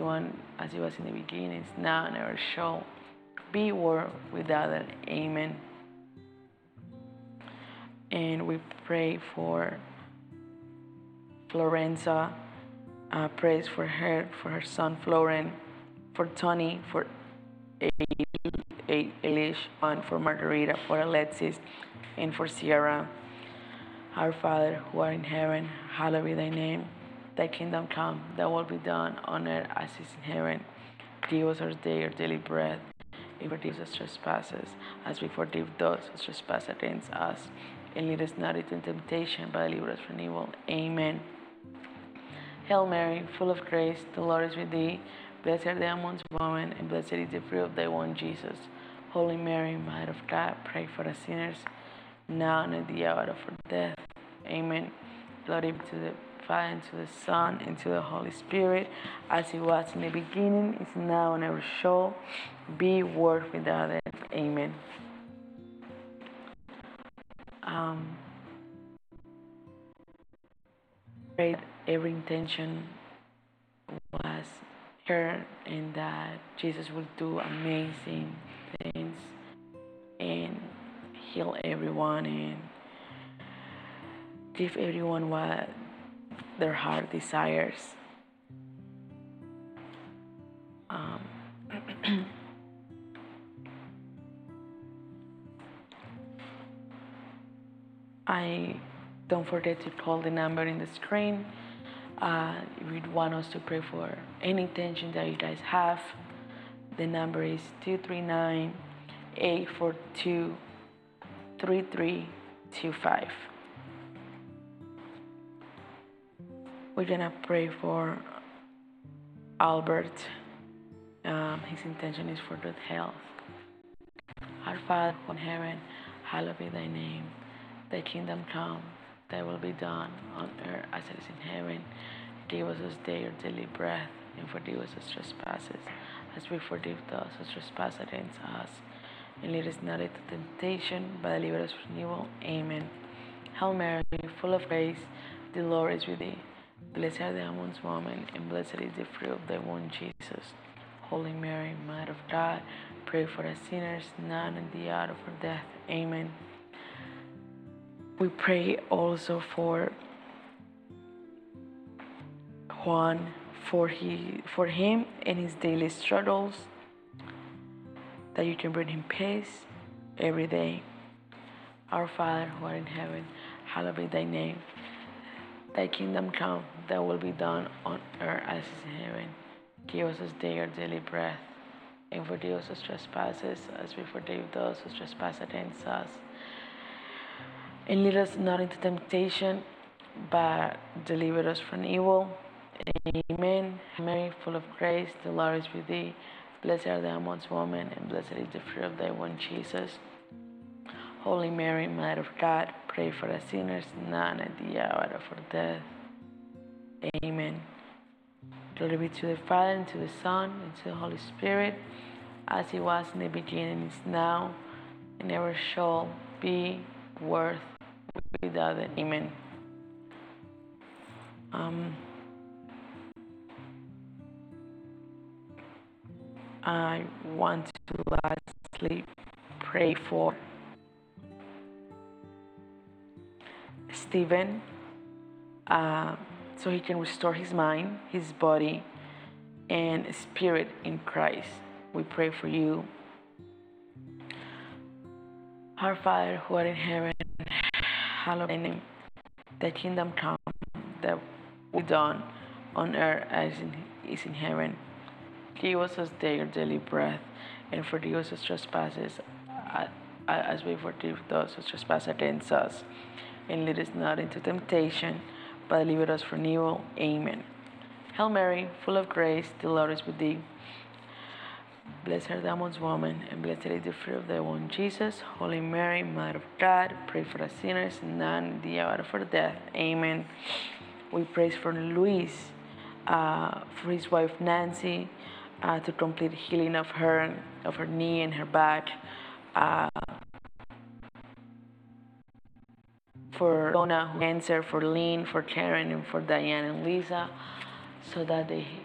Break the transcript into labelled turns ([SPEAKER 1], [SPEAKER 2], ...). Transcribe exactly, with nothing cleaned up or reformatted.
[SPEAKER 1] one, as it was in the beginning, is now, and ever shall be, world without end. Amen. And we pray for Florenza, uh, praise for her, for her son Floren, for Tony, for Elish, and for Margarita, for Alexis, and for Sierra. Our Father, who art in heaven, hallowed be thy name. Thy kingdom come, thy will be done on earth as it is in heaven. Give us our day our daily bread, and forgive us our trespasses, as we forgive those who trespass against us. And lead us not into temptation, but deliver us from evil. Amen. Hail Mary, full of grace, the Lord is with thee. Blessed art thou amongst women, and blessed is the fruit of thy womb, Jesus. Holy Mary, Mother of God, pray for us sinners, now and at the hour of our death. Amen. Glory be to the Father, and to the Son, and to the Holy Spirit, as it was in the beginning, is now, and ever shall be, world without end. Amen. Um, prayed every intention was heard, and that Jesus will do amazing things and heal everyone and give everyone what their heart desires. Um, I don't forget to call the number in the screen. Uh, if you want us to pray for any intention that you guys have, the number is two three nine, eight four two, three three two five. We're gonna pray for Albert. Um, his intention is for good health. Our Father in heaven, hallowed be thy name. Thy kingdom come, thy will be done on earth as it is in heaven. Give us this day our daily bread, and forgive us our trespasses, as we forgive those who trespass against us. And lead us not into temptation, but deliver us from evil. Amen. Hail Mary, full of grace, the Lord is with thee. Blessed art thou amongst women, and blessed is the fruit of thy womb, Jesus. Holy Mary, Mother of God, pray for us sinners, now and at the hour of our death. Amen. We pray also for Juan, for he, for him and his daily struggles, that you can bring him peace every day. Our Father, who art in heaven, hallowed be thy name. Thy kingdom come, thy will be done on earth as it is in heaven. Give us this day our daily bread, and forgive us our trespasses, as we forgive those who trespass against us. And lead us not into temptation, but deliver us from evil. Amen. Mary, full of grace, the Lord is with thee. Blessed art thou amongst women, and blessed is the fruit of thy womb, Jesus. Holy Mary, Mother of God, pray for us sinners, now and at the hour of our death. Amen. Glory be to the Father, and to the Son, and to the Holy Spirit, as it was in the beginning, is now, and ever shall be, world without end. Amen. Um, I want to lastly pray for Stephen, uh, so he can restore his mind, his body, and spirit in Christ. We pray for you. Our Father, who art in heaven, hallowed be thy name. Thy kingdom come, thy will be done on earth as it is in heaven. Give us this day our daily bread, and forgive us our trespasses, as we forgive those who trespass against us. And lead us not into temptation, but deliver us from evil. Amen. Hail Mary, full of grace, the Lord is with thee. Blessed art thou amongst women, and blessed is the fruit of thy womb, Jesus. Holy Mary, Mother of God, pray for us sinners, now and at the hour of our death. Amen. We pray for Luis, uh, for his wife Nancy, uh, to complete healing of her, of her knee and her back. Uh, for Donna, who answered, for Lynn, for Karen, and for Diane and Lisa, so that they